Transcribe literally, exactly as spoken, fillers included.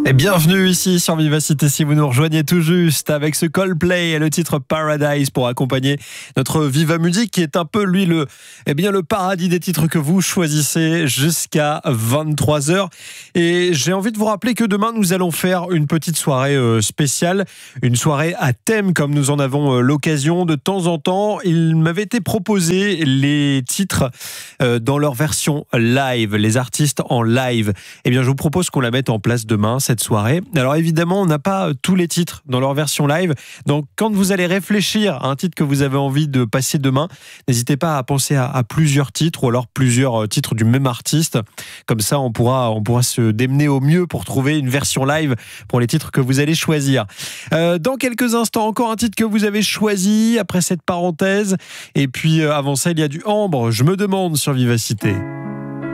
Et bienvenue ici sur Vivacité si vous nous rejoignez tout juste avec ce Coldplay et le titre Paradise pour accompagner notre Viva Musique qui est un peu lui le, eh bien, le paradis des titres que vous choisissez jusqu'à vingt-trois heures. Et j'ai envie de vous rappeler que demain nous allons faire une petite soirée euh, spéciale, une soirée à thème comme nous en avons euh, l'occasion de temps en temps. Il m'avait été proposé les titres euh, dans leur version live, les artistes en live. Eh bien je vous propose qu'on la mette en place demain cette soirée. Alors évidemment, on n'a pas tous les titres dans leur version live. Donc quand vous allez réfléchir à un titre que vous avez envie de passer demain, n'hésitez pas à penser à, à plusieurs titres ou alors plusieurs titres du même artiste. Comme ça, on pourra, on pourra se démener au mieux pour trouver une version live pour les titres que vous allez choisir. Euh, dans quelques instants, encore un titre que vous avez choisi après cette parenthèse. Et puis euh, avant ça, il y a du Ambre. Je me demande sur Vivacité.